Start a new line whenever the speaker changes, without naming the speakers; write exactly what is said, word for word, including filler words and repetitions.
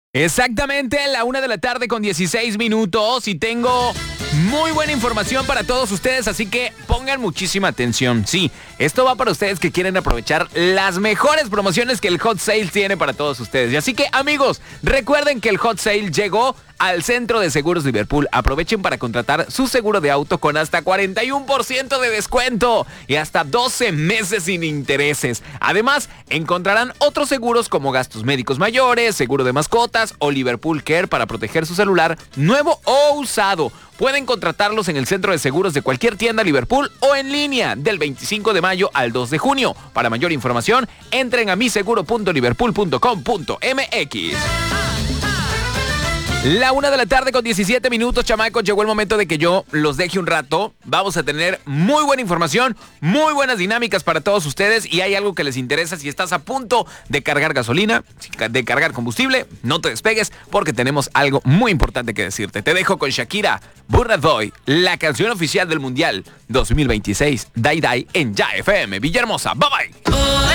Exactamente, la una de la tarde con dieciséis minutos y tengo muy buena información para todos ustedes, así que pongan muchísima atención. Sí, esto va para ustedes que quieren aprovechar las mejores promociones que el Hot Sale tiene para todos ustedes. Y así que, amigos, recuerden que el Hot Sale llegó al Centro de Seguros Liverpool. Aprovechen para contratar su seguro de auto con hasta cuarenta y uno por ciento de descuento y hasta doce meses sin intereses. Además, encontrarán otros seguros como gastos médicos mayores, seguro de mascotas o Liverpool Care para proteger su celular nuevo o usado. Pueden contratarlos en el centro de seguros de cualquier tienda Liverpool o en línea del veinticinco de mayo al dos de junio. Para mayor información, entren a miseguro punto liverpool punto com punto m x. La una de la tarde con diecisiete minutos, chamacos. Llegó el momento de que yo los deje un rato. Vamos a tener muy buena información, muy buenas dinámicas para todos ustedes. Y hay algo que les interesa. Si estás a punto de cargar gasolina, de cargar combustible, no te despegues porque tenemos algo muy importante que decirte. Te dejo con Shakira, Burna Boy, la canción oficial del Mundial dos mil veintiséis, Dai Dai en Ya F M. Villahermosa, bye bye.